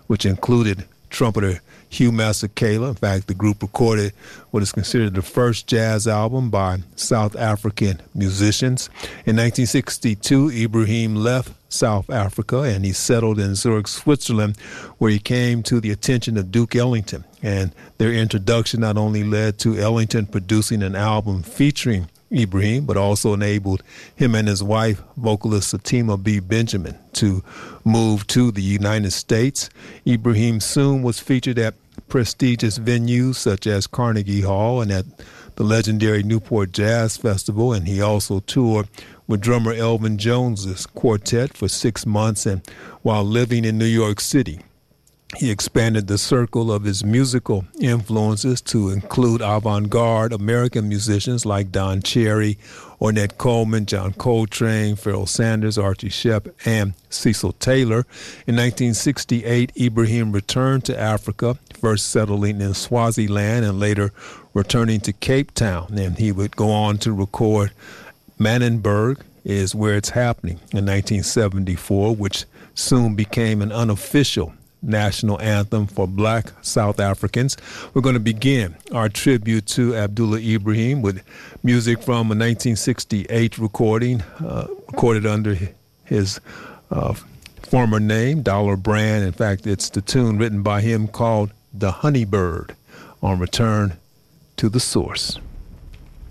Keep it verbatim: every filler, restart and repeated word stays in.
which included trumpeter Hugh Masekela. In fact, the group recorded what is considered the first jazz album by South African musicians. In nineteen sixty-two, Ibrahim left South Africa and he settled in Zurich, Switzerland, where he came to the attention of Duke Ellington. And their introduction not only led to Ellington producing an album featuring Ibrahim, but also enabled him and his wife, vocalist Satima B. Benjamin, to move to the United States. Ibrahim soon was featured at prestigious venues such as Carnegie Hall and at the legendary Newport Jazz Festival, and he also toured with drummer Elvin Jones's quartet for six months. And while living in New York City, he expanded the circle of his musical influences to include avant-garde American musicians like Don Cherry, Ornette Coleman, John Coltrane, Pharoah Sanders, Archie Shepp, and Cecil Taylor. In nineteen sixty-eight, Ibrahim returned to Africa, first settling in Swaziland and later returning to Cape Town. And he would go on to record Manenberg is Where It's Happening in nineteen seventy-four, which soon became an unofficial national anthem for black South Africans. We're going to begin our tribute to Abdullah Ibrahim with music from a nineteen sixty-eight recording, uh, recorded under his uh, former name, Dollar Brand. In fact, it's the tune written by him called The Honeybird, on Return to the Source.